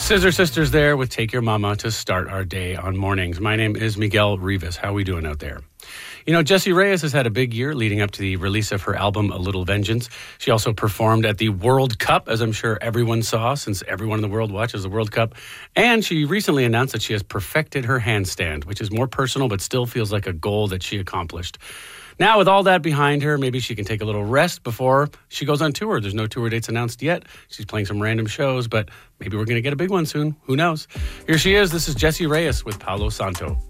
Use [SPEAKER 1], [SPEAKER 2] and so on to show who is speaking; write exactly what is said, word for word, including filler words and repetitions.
[SPEAKER 1] Scissor Sisters there with Take Your Mama to start our day on mornings. My name is Miguel Rivas. How are we doing out there? You know, Jessie Reyez has had a big year leading up to the release of her album, A Little Vengeance. She also performed at the World Cup, as I'm sure everyone saw, since everyone in the world watches the World Cup. And she recently announced that she has perfected her handstand, which is more personal but still feels like a goal that she accomplished. Now, with all that behind her, maybe she can take a little rest before she goes on tour. There's no tour dates announced yet. She's playing some random shows, but maybe we're going to get a big one soon. Who knows? Here she is. This is Jessie Reyez with Palo Santo.